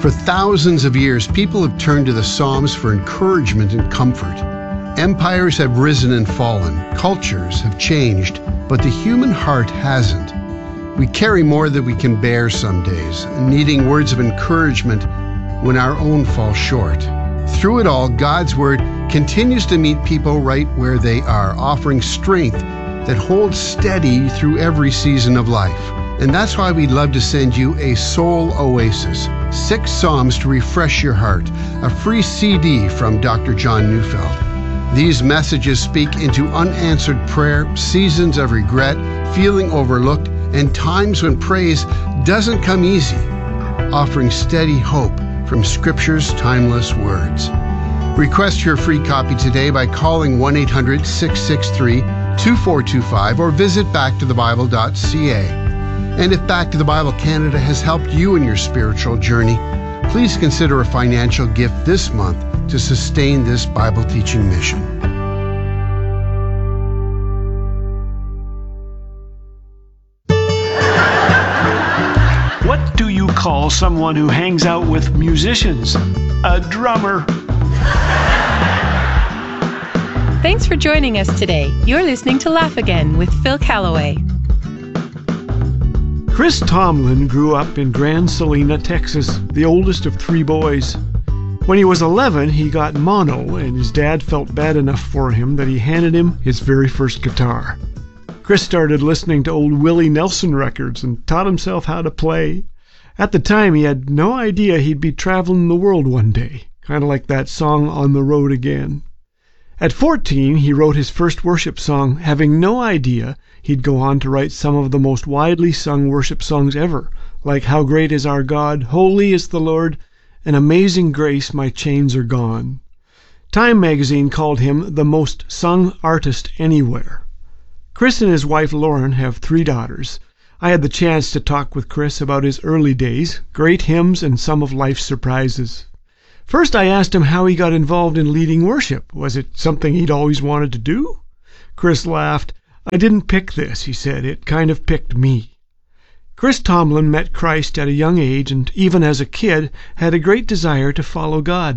For thousands of years, people have turned to the Psalms for encouragement and comfort. Empires have risen and fallen, cultures have changed, but the human heart hasn't. We carry more than we can bear some days, needing words of encouragement when our own fall short. Through it all, God's Word continues to meet people right where they are, offering strength that holds steady through every season of life. And that's why we'd love to send you a Soul Oasis, 6 Psalms to refresh your heart, a free CD from Dr. John Neufeld. These messages speak into unanswered prayer, seasons of regret, feeling overlooked, and times when praise doesn't come easy, offering steady hope from Scripture's timeless words. Request your free copy today by calling 1-800-663-2425 or visit backtothebible.ca. And if Back to the Bible Canada has helped you in your spiritual journey, please consider a financial gift this month to sustain this Bible teaching mission. What do you call someone who hangs out with musicians? A drummer. Thanks for joining us today. You're listening to Laugh Again with Phil Callaway. Chris Tomlin grew up in Grand Salina, Texas, the oldest of 3 boys. When he was 11, he got mono, and his dad felt bad enough for him that he handed him his very first guitar. Chris started listening to old Willie Nelson records and taught himself how to play. At the time, he had no idea he'd be traveling the world one day, kind of like that song On the Road Again. At 14, he wrote his first worship song, having no idea he'd go on to write some of the most widely sung worship songs ever, like How Great Is Our God, Holy is the Lord, and Amazing Grace, My Chains Are Gone. Time magazine called him the most sung artist anywhere. Chris and his wife Lauren have 3 daughters. I had the chance to talk with Chris about his early days, great hymns, and some of life's surprises. First, I asked him how he got involved in leading worship. Was it something he'd always wanted to do? Chris laughed. I didn't pick this, he said. It kind of picked me. Chris Tomlin met Christ at a young age and even as a kid had a great desire to follow God.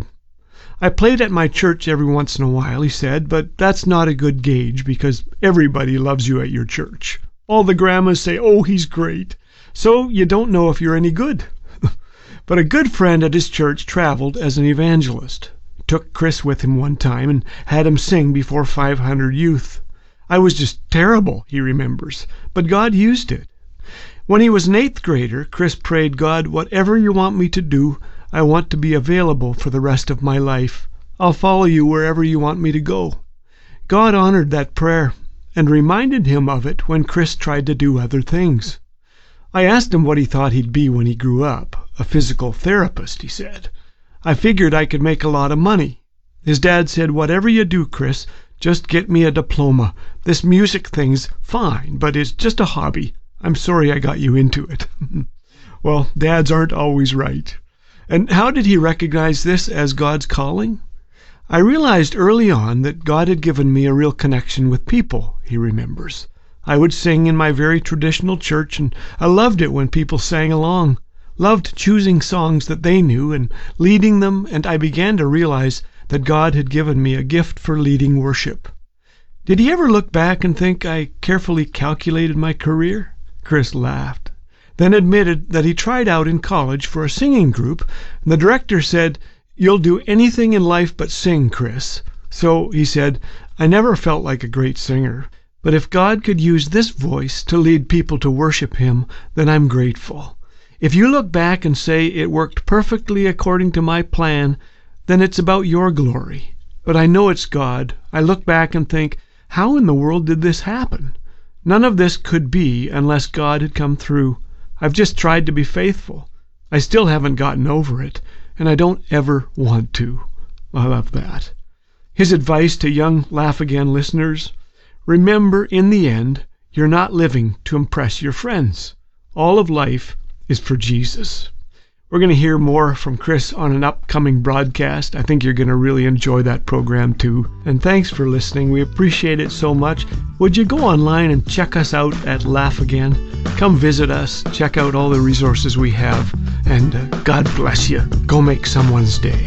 I played at my church every once in a while, he said, but that's not a good gauge because everybody loves you at your church. All the grandmas say, oh, he's great. So you don't know if you're any good. But a good friend at his church traveled as an evangelist. Took Chris with him one time and had him sing before 500 youth. I was just terrible, he remembers, but God used it. When he was an 8th grader, Chris prayed, God, whatever you want me to do, I want to be available for the rest of my life. I'll follow you wherever you want me to go. God honored that prayer and reminded him of it when Chris tried to do other things. I asked him what he thought he'd be when he grew up. A physical therapist, he said. I figured I could make a lot of money. His dad said, whatever you do, Chris, just get me a diploma. This music thing's fine, but it's just a hobby. I'm sorry I got you into it. Well, dads aren't always right. And how did he recognize this as God's calling? I realized early on that God had given me a real connection with people, he remembers. I would sing in my very traditional church, and I loved it when people sang along. Loved choosing songs that they knew and leading them, and I began to realize that God had given me a gift for leading worship. Did he ever look back and think I carefully calculated my career? Chris laughed, then admitted that he tried out in college for a singing group, and the director said, you'll do anything in life but sing, Chris. So, he said, I never felt like a great singer, but if God could use this voice to lead people to worship him, then I'm grateful. If you look back and say it worked perfectly according to my plan, then it's about your glory. But I know it's God. I look back and think, how in the world did this happen? None of this could be unless God had come through. I've just tried to be faithful. I still haven't gotten over it, and I don't ever want to. I love that. His advice to young Laugh Again listeners, remember in the end, you're not living to impress your friends. All of life is for Jesus. We're going to hear more from Chris on an upcoming broadcast. I think you're going to really enjoy that program too. And thanks for listening. We appreciate it so much. Would you go online and check us out at Laugh Again? Come visit us. Check out all the resources we have. And God bless you. Go make someone's day.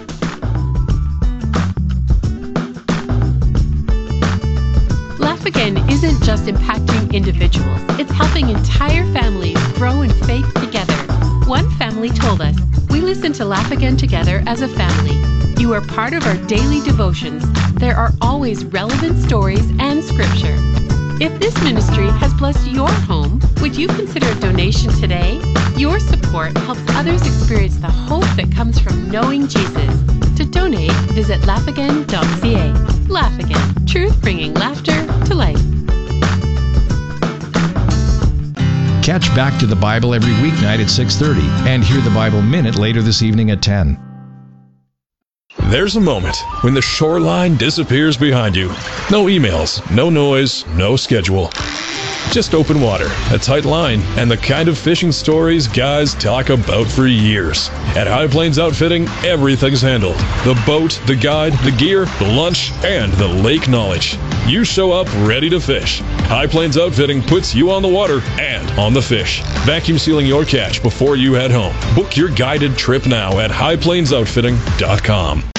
Laugh Again isn't just impacting individuals. It's helping entire families grow in faith together. One family told us, "We listen to Laugh Again together as a family. You are part of our daily devotions. There are always relevant stories and scripture." If this ministry has blessed your home, would you consider a donation today? Your support helps others experience the hope that comes from knowing Jesus. To donate, visit laughagain.ca. Laugh Again, truth bringing laughter to life. Catch Back to the Bible every weeknight at 6:30 and hear the Bible Minute later this evening at 10. There's a moment when the shoreline disappears behind you. No emails, no noise, no schedule. Just open water, a tight line, and the kind of fishing stories guys talk about for years. At High Plains Outfitting, everything's handled. The boat, the guide, the gear, the lunch, and the lake knowledge. You show up ready to fish. High Plains Outfitting puts you on the water and on the fish. Vacuum sealing your catch before you head home. Book your guided trip now at highplainsoutfitting.com.